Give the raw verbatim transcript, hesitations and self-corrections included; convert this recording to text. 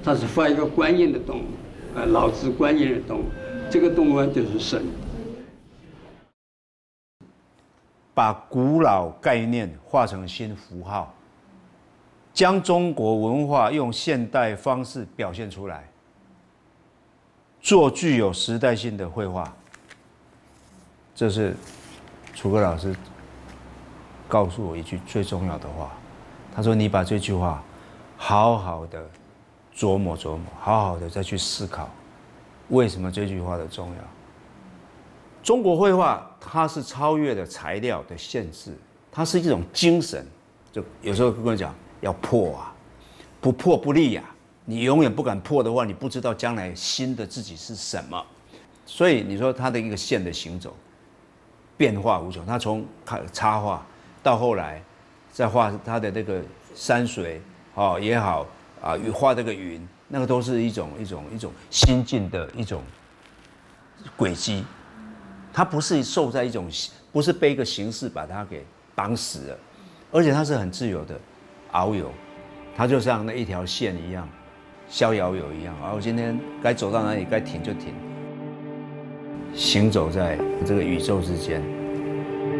它是发一个观音的动物，呃，老子观音的动物，这个动物呢就是神。 把古老概念化成新符号，将中国文化用现代方式表现出来，做具有时代性的绘画。这是楚歌老师告诉我一句最重要的话，他说：“你把这句话好好的琢磨琢磨，好好的再去思考，为什么这句话的重要。中国绘画它是超越了材料的限制，它是一种精神。就有时候跟我讲要破啊，不破不立啊。你永远不敢破的话，你不知道将来新的自己是什么。所以你说它的一个线的行走，变化无穷。它从插画到后来再画它的那个山水哦也好啊，画这个云，那个都是一种一种一种心境的一种轨迹。它不是受在一种，不是被一个形式把它给绑死了，而且它是很自由的遨游，它就像那一条线一样，逍遥游一样。啊，我今天该走到哪里，该停就停，行走在这个宇宙之间。